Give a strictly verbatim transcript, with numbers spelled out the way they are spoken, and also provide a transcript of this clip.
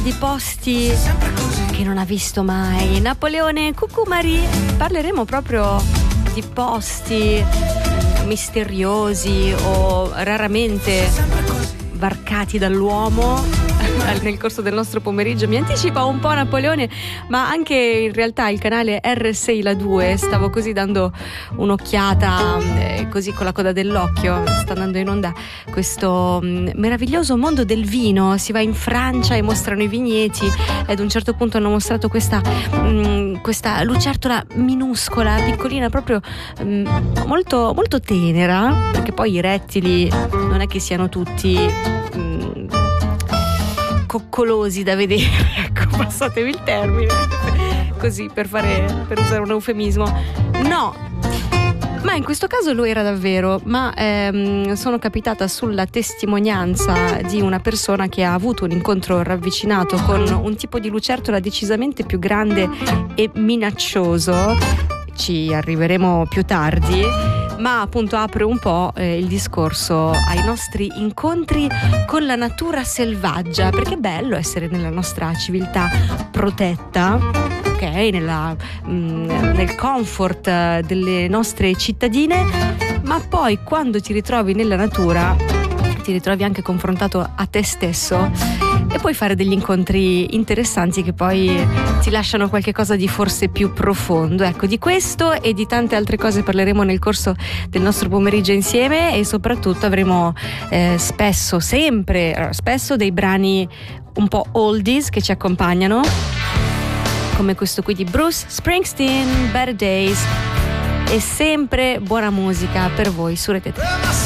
di posti che non ha visto mai. Napoleone Cucumari, parleremo proprio di posti misteriosi o raramente varcati dall'uomo nel corso del nostro pomeriggio. Mi anticipa un po' Napoleone, ma anche in realtà il canale R sei La due, stavo così dando un'occhiata eh, così con la coda dell'occhio, sta andando in onda questo mh, meraviglioso mondo del vino. Si va in Francia e mostrano i vigneti e ad un certo punto hanno mostrato questa mh, questa lucertola minuscola, piccolina, proprio mh, molto, molto tenera, perché poi i rettili non è che siano tutti mh, coccolosi da vedere, ecco, passatemi il termine, così per fare, per usare un eufemismo. No, ma in questo caso lo era davvero, ma ehm, sono capitata sulla testimonianza di una persona che ha avuto un incontro ravvicinato con un tipo di lucertola decisamente più grande e minaccioso. Ci arriveremo più tardi, ma appunto apre un po' eh, il discorso ai nostri incontri con la natura selvaggia, perché è bello essere nella nostra civiltà protetta, ok, nella, mh, nel comfort delle nostre cittadine, ma poi quando ti ritrovi nella natura ti ritrovi anche confrontato a te stesso e puoi fare degli incontri interessanti che poi ti lasciano qualche cosa di forse più profondo. Ecco, di questo e di tante altre cose parleremo nel corso del nostro pomeriggio insieme, e soprattutto avremo eh, spesso, sempre, spesso dei brani un po' oldies che ci accompagnano, come questo qui di Bruce Springsteen, Better Days, e sempre buona musica per voi su Rete tre.